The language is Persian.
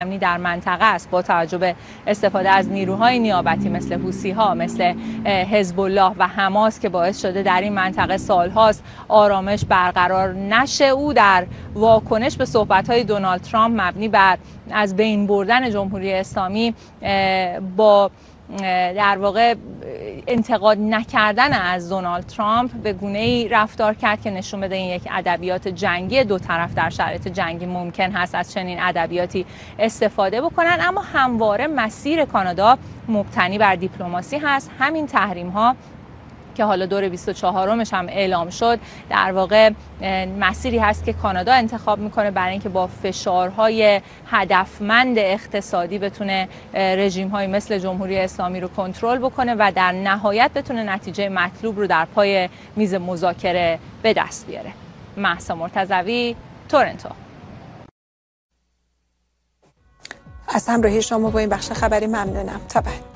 امنی در منطقه است با توجه به استفاده از نیروهای نیابتی مثل حوثی‌ها، مثل حزب الله و حماس که باعث شده در این منطقه سالهاست آرامش برقرار نشه. او در واکنش به صحبت‌های دونالد ترامپ مبنی بر از بین بردن جمهوری اسلامی با در واقع انتقاد نکردن از دونالد ترامپ به گونه‌ای رفتار کرد که نشون بده این یک ادبیات جنگی دو طرف در شرایط جنگی ممکن هست از چنین ادبیاتی استفاده بکنن. اما همواره مسیر کانادا مبتنی بر دیپلماسی هست. همین تحریم‌ها که حالا دور 24مش هم اعلام شد در واقع مسیری هست که کانادا انتخاب میکنه برای اینکه با فشارهای هدفمند اقتصادی بتونه رژیم‌های مثل جمهوری اسلامی رو کنترل بکنه و در نهایت بتونه نتیجه مطلوب رو در پای میز مذاکره به دست بیاره. مهسا مرتضوی، تورنتو. از همراهی شما با این بخش خبری ممنونم. تا بعد.